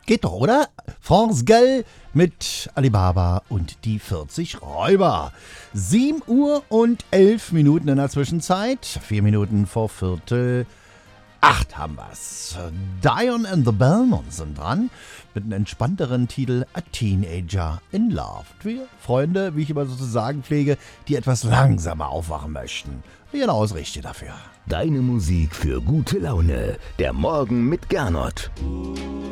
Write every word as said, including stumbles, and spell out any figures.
Geht doch, oder? France Gall mit Alibaba und die vierzig Räuber. sieben Uhr und elf Minuten in der Zwischenzeit. Vier Minuten vor Viertel acht haben wir's. Dion and the Belmonts sind dran mit einem entspannteren Titel A Teenager in Love. Wir Freunde, wie ich immer so zu sagen pflege, die etwas langsamer aufwachen möchten. Genau das Richtige dafür. Deine Musik für gute Laune. Der Morgen mit Gernot.